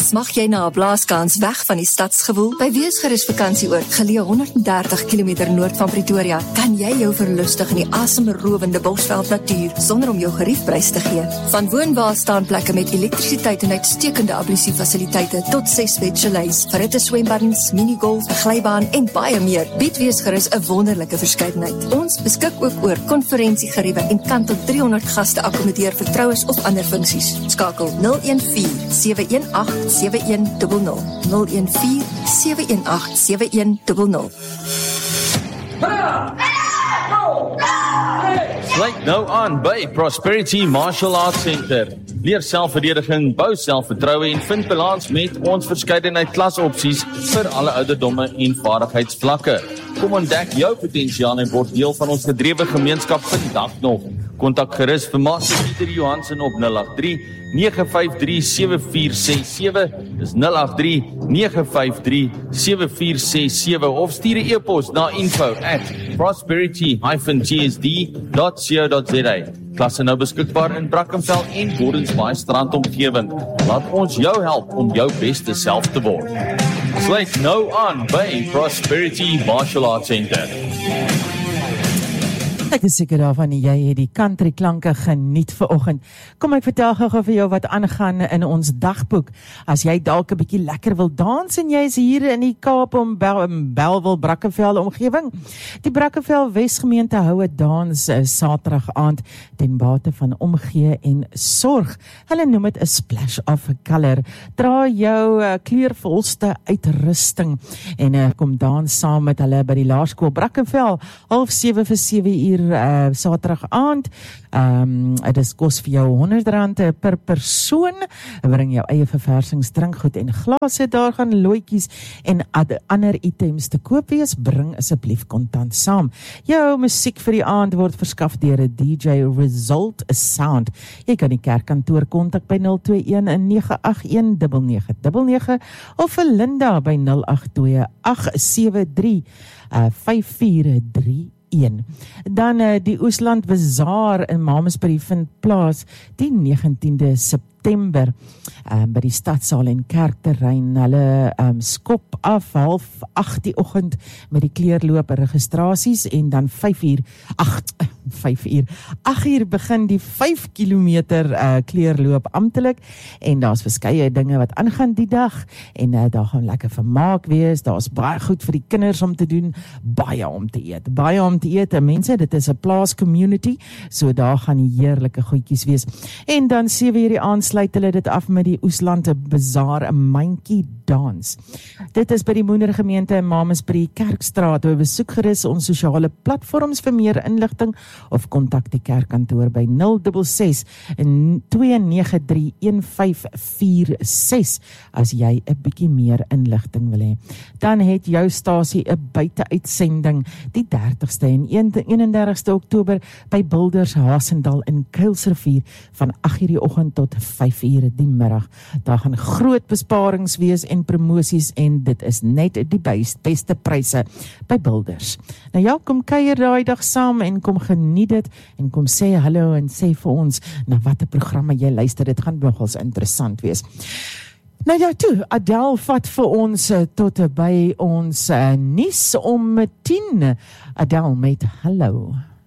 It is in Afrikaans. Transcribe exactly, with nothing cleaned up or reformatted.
Smag jy na 'n blaaskans weg van die stadsgewoel? By Weesgerus vakansieoord, geleë honderd en dertig kilometer noord van Pretoria, kan jy jou verlustig in die asemrowende Bosveld natuur sonder om jou geriefprys te gee. Van woonwaarstaanplekke met elektrisiteit en uitstekende ablusiefasiliteite tot ses bed chalets, verhitte swembaddens, minigolf, 'n glybaan en baie meer, bied Weesgerus 'n wonderlike verskeidenheid. Ons beskik ook oor konferensiegeriewe en kan tot driehonderd gaste akkommodeer vir troues of ander funksies. Skakel nul een vier sewe een agt sewe een nul nul nul een vier sewe een agt sewe een nul nul. Sluit nou aan by Prosperity Martial Arts Center. Leer selfverdediging, bou selfvertroue en vind balans met ons verskeidenheid klasopsies vir alle ouderdomme en vaardigheidsvlakke. Kom ontdek jou potensiaal en word deel van ons gedrewe gemeenskap vandag nog. Kontak gerus vir Master Pieter Johansen op nul agt drie nege vyf drie sewe vier ses sewe, dis nul agt drie nege vyf drie sewe vier ses sewe of stuur 'n e-pos na info at prosperity dash g s d dot co dot za. Klasse nou beskikbaar in Brackenfell en Gordons Bay strand omgewing. Laat ons jou help om jou beste self te word. Sluit nou aan by Prosperity Martial Arts Center. Ek is seker daarvan jy het die country klanke geniet vanoggend. Kom ek vertel gou vir jou wat aangaan in ons dagboek. As jy dalk 'n bietjie lekker wil dans en jy is hier in die Kaap om Bel Belwel Brackenfell omgewing. Die Brackenfell Wesgemeente hou 'n dans uh, Saterdag aand ten bate van omgee en sorg. Hulle noem dit 'n splash of colour. Dra jou uh, kleurvolste uitrusting en uh, kom dans saam met hulle by die Laerskool Brackenfell half sewe vir sewe uur Uh, Saterdag aand. Um, dit is kos vir jou honderd rand per persoon. Bring jou eie verversing, drinkgoed en glase. Daar gaan looitjies en ad, ander items te koop wees. Bring asseblief kontant saam. Jou musiek vir die aand word verskaf deur 'n D J Result Sound. Jy kan die kerkkantoor kontak by nul twee een nege agt een nege nege nege nege of vir Linda by nul agt twee agt sewe drie vyf vier drie een. Dan uh, die Oosland Bazaar in Mamasbury vind plaas die negentiende September um, by die stadsaal en kerkterrein. Hulle um, skop af half agt die oggend met die kleurloop registrasies en dan vyf uur agt vyf uur agt uur begin die vyf kilometer uh, kleurloop amptelik en daar's verskeie dinge wat aangaan die dag en uh, daar gaan lekker vermaak wees. Daar's baie goed vir die kinders om te doen, baie om te eet, baie om te eet. En mense, dit is 'n plaas community, so daar gaan die heerlike goedjies wees. En dan sewe uur die aand sluit hulle dit af met die Oosland Bazaar, 'n mandjie dans. Dit is by die Moeder gemeente in Mamasbury Kerkstraat. Hoe besoek gerus ons sosiale platforms vir meer inligting of kontak die kerkkantoor by nul ses ses twee nege drie een vyf vier ses as jy 'n bietjie meer inligting wil hê. Dan het jou stasie 'n buiteuitsending die dertigste en eenendertigste Oktober by Boulders Hasendal in Kuilsrivier van agt uur die oggend tot vyf uur die middag. Daar gaan groot besparings wees en promosies en dit is net die best, beste pryse by Boulders. Nou ja, kom kuier daai dag saam en kom geniet dit en kom sê hallo en sê vir ons na watter programme jy luister. Dit gaan nogals interessant wees. Nou ja, toe, Adele vat vir ons uh, tot uh, by ons uh, nuus om tien. Adele met hallo.